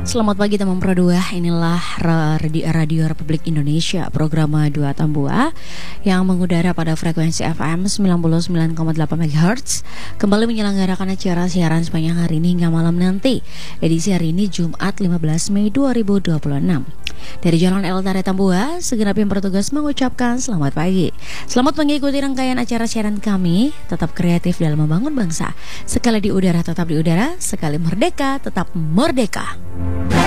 Selamat pagi teman Pro 2. Inilah Radio Republik Indonesia, program 2 Tambua yang mengudara pada frekuensi FM 99,8 MHz. Kembali menyelenggarakan acara siaran sepanjang hari ini hingga malam nanti. Edisi hari ini Jumat 15 Mei 2026. Dari Jalan Eltare Tambua, segenap yang bertugas mengucapkan selamat pagi. Selamat mengikuti rangkaian acara siaran kami. Tetap kreatif dalam membangun bangsa. Sekali di udara tetap di udara, sekali merdeka tetap merdeka.